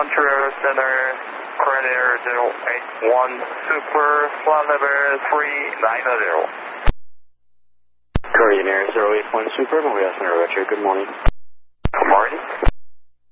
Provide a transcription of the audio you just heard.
Montreal Center, Courier 081 Super, flight level 390. Courier 081 Super, Montreal Center, Roger, good morning.